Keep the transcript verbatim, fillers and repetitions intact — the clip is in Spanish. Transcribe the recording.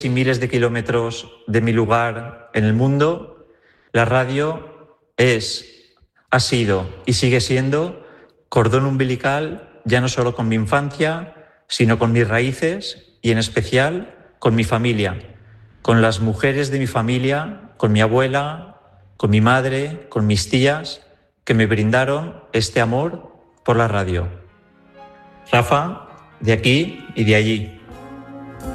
y miles de kilómetros de mi lugar en el mundo, la radio es, ha sido y sigue siendo cordón umbilical, ya no solo con mi infancia, sino con mis raíces y en especial con mi familia, con las mujeres de mi familia, con mi abuela, con mi madre, con mis tías, que me brindaron este amor por la radio. Rafa, de aquí y de allí.